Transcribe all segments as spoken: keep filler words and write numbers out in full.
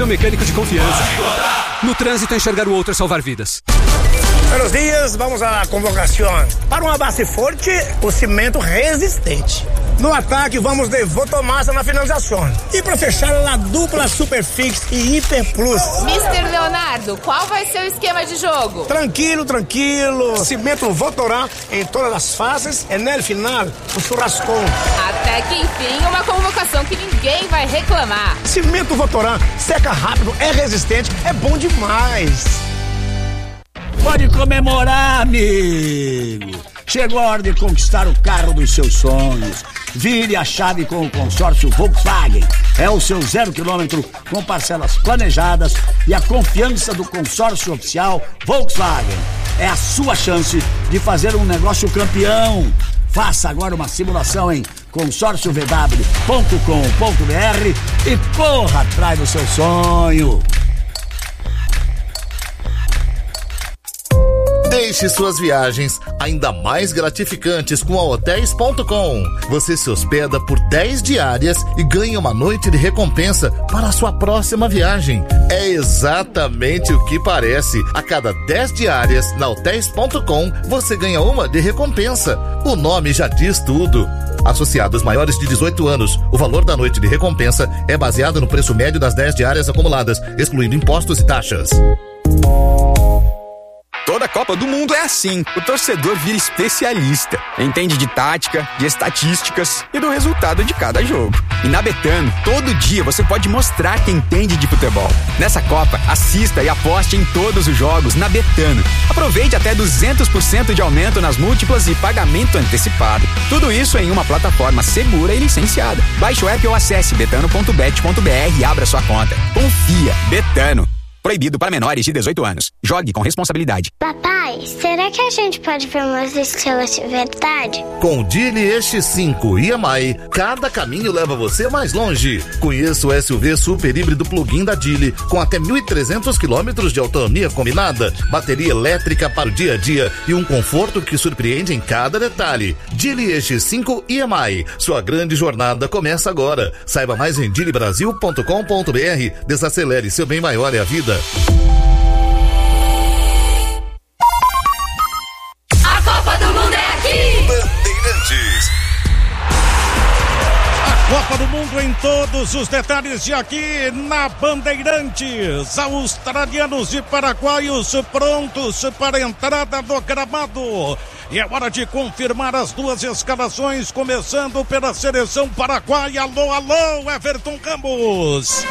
seu mecânico de confiança. No trânsito, enxergar o outro é salvar vidas. Buenos dias, vamos à convocação. Para uma base forte, o cimento resistente. No ataque, vamos de Votomassa na finalização. E para fechar, a dupla Superfix e Hiper Plus. mister Leonardo, qual vai ser o esquema de jogo? Tranquilo, tranquilo. Cimento Votorá em todas as fases e no final, o churrascão. Até que enfim, uma convocação que ninguém vai reclamar. Cimento Votorá, seca rápido, é resistente, é bom demais. Pode comemorar, amigo. Chegou a hora de conquistar o carro dos seus sonhos. Vire a chave com o consórcio Volkswagen. É o seu zero quilômetro com parcelas planejadas e a confiança do consórcio oficial Volkswagen. É a sua chance de fazer um negócio campeão. Faça agora uma simulação em consórcio v w ponto com ponto b r e corra atrás do seu sonho. Deixe suas viagens ainda mais gratificantes com a hotéis ponto com. Você se hospeda por dez diárias e ganha uma noite de recompensa para a sua próxima viagem. É exatamente o que parece. A cada dez diárias na hotéis ponto com, você ganha uma de recompensa. O nome já diz tudo. Associados maiores de dezoito anos, o valor da noite de recompensa é baseado no preço médio das dez diárias acumuladas, excluindo impostos e taxas. Toda Copa do Mundo é assim. O torcedor vira especialista. Entende de tática, de estatísticas e do resultado de cada jogo. E na Betano, todo dia você pode mostrar que entende de futebol. Nessa Copa, assista e aposte em todos os jogos na Betano. Aproveite até duzentos por cento de aumento nas múltiplas e pagamento antecipado. Tudo isso em uma plataforma segura e licenciada. Baixe o app ou acesse betano ponto bet ponto b r e abra sua conta. Confia. Betano. Proibido para menores de dezoito anos. Jogue com responsabilidade. Papai, será que a gente pode ver umas estrelas de verdade? Com o Geely X cinco e M I, cada caminho leva você mais longe. Conheça o S U V super híbrido plug-in da Geely, com até mil e trezentos quilômetros de autonomia combinada, bateria elétrica para o dia a dia e um conforto que surpreende em cada detalhe. Geely X cinco e M I. Sua grande jornada começa agora. Saiba mais em geely brasil ponto com ponto b r. Desacelere, seu bem maior é a vida. A Copa do Mundo é aqui! Bandeirantes. A Copa do Mundo em todos os detalhes de aqui na Bandeirantes. Australianos e paraguaios prontos para a entrada do gramado. E é hora de confirmar as duas escalações, começando pela seleção paraguaia. Alô, alô, Everton Campos.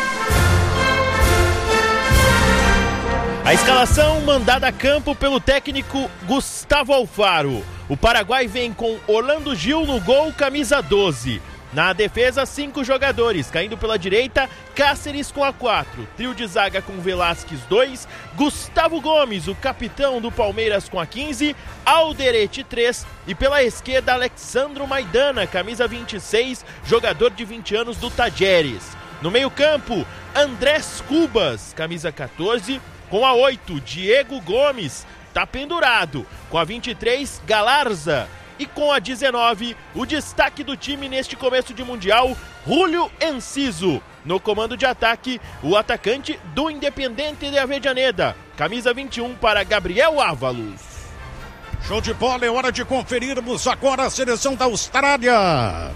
A escalação mandada a campo pelo técnico Gustavo Alfaro. O Paraguai vem com Orlando Gil no gol, camisa doze. Na defesa, cinco jogadores, caindo pela direita, Cáceres com a quatro. Trio de zaga com Velasquez dois, Gustavo Gomes, o capitão do Palmeiras com a quinze, Alderete três e pela esquerda, Alexandro Maidana, camisa vinte e seis, jogador de vinte anos do Tajeres. No meio-campo, Andrés Cubas, camisa quatorze, com a oito, Diego Gomes, tá pendurado. Com a vinte e três, Galarza. E com a dezenove, o destaque do time neste começo de Mundial, Julio Enciso. No comando de ataque, o atacante do Independiente de Avellaneda. Camisa vinte e um para Gabriel Ávalos. Show de bola, é hora de conferirmos agora a seleção da Austrália.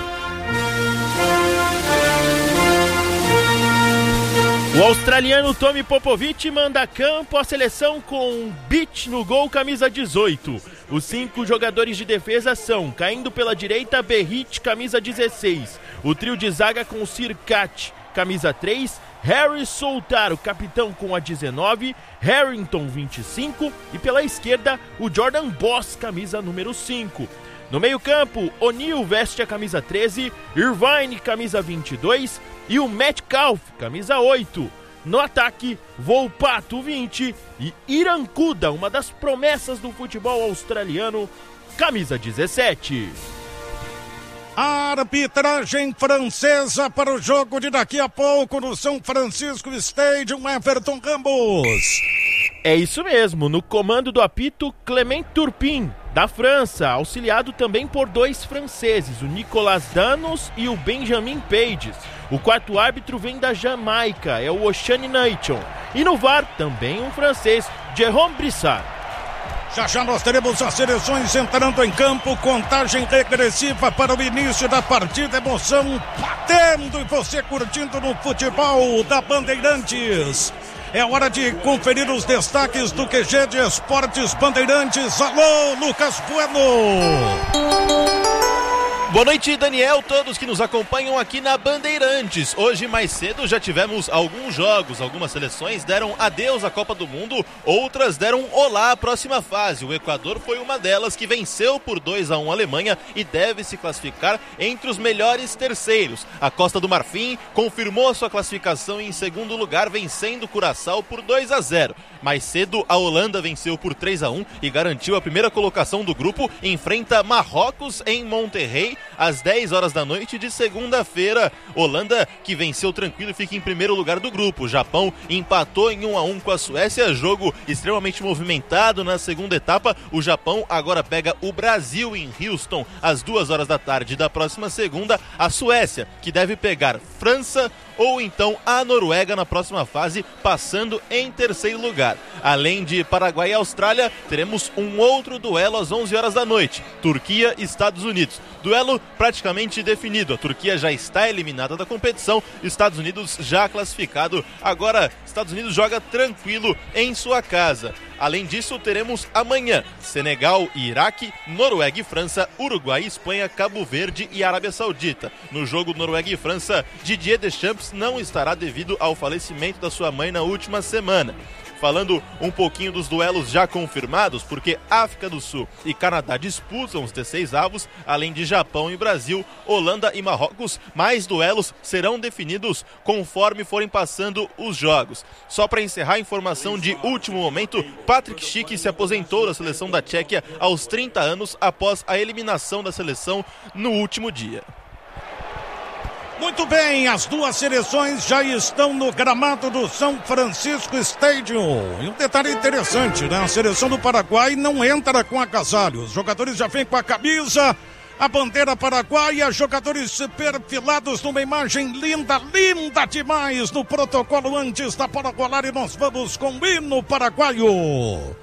O australiano Tommy Popovic manda a campo a seleção com Beach no gol, camisa dezoito. Os cinco jogadores de defesa são, caindo pela direita, Berrit, camisa dezesseis. O trio de zaga com Sirkat, camisa três. Harry Soutaro, capitão, com a dezenove. Harrington, vinte e cinco. E pela esquerda, o Jordan Boss, camisa número cinco. No meio-campo, O'Neal veste a camisa treze. Irvine, camisa vinte e dois. E o Metcalf, camisa oito. No ataque, Volpato, vinte. E Irancuda, uma das promessas do futebol australiano, camisa dezessete. Arbitragem francesa para o jogo de daqui a pouco no São Francisco Stadium, Everton Campos. É isso mesmo, no comando do apito, Clement Turpin. da França, auxiliado também por dois franceses, o Nicolas Danos e o Benjamin Pages. O quarto árbitro vem da Jamaica, é o Oshane Naichon. E no V A R, também um francês, Jérôme Brissard. Já já nós teremos as seleções entrando em campo, contagem regressiva para o início da partida, emoção batendo e você curtindo no futebol da Bandeirantes. É hora de conferir os destaques do Q G de Esportes Bandeirantes. Alô, Lucas Bueno! Boa noite, Daniel, todos que nos acompanham aqui na Bandeirantes. Hoje, mais cedo, já tivemos alguns jogos. Algumas seleções deram adeus à Copa do Mundo, outras deram olá à próxima fase. O Equador foi uma delas que venceu por dois a um a Alemanha e deve se classificar entre os melhores terceiros. A Costa do Marfim confirmou a sua classificação em segundo lugar, vencendo o Curaçao por dois a zero. Mais cedo, a Holanda venceu por três a um e garantiu a primeira colocação do grupo. Enfrenta Marrocos em Monterrey às dez horas da noite de segunda-feira. Holanda, que venceu tranquilo e fica em primeiro lugar do grupo. O Japão empatou em um a um com a Suécia, jogo extremamente movimentado na segunda etapa. O Japão agora pega o Brasil em Houston às duas horas da tarde da próxima segunda. A Suécia, que deve pegar França ou então a Noruega na próxima fase, passando em terceiro lugar. Além de Paraguai e Austrália, teremos um outro duelo às onze horas da noite, Turquia e Estados Unidos. Duelo praticamente definido, a Turquia já está eliminada da competição, Estados Unidos já classificado. Agora, Estados Unidos joga tranquilo em sua casa. Além disso, teremos amanhã Senegal e Iraque, Noruega e França, Uruguai e Espanha, Cabo Verde e Arábia Saudita. No jogo Noruega e França, Didier Deschamps não estará devido ao falecimento da sua mãe na última semana. Falando um pouquinho dos duelos já confirmados, porque África do Sul e Canadá disputam os dezesseis avos, além de Japão e Brasil, Holanda e Marrocos. Mais duelos serão definidos conforme forem passando os jogos. Só para encerrar a informação de último momento, Patrick Schick se aposentou da seleção da Tchequia aos trinta anos após a eliminação da seleção no último dia. Muito bem, as duas seleções já estão no gramado do São Francisco Stadium. E um detalhe interessante, né? A seleção do Paraguai não entra com agasalho. Os jogadores já vêm com a camisa, a bandeira paraguaia, jogadores perfilados numa imagem linda, linda demais no protocolo antes da bola rolar e nós vamos com o hino paraguaio.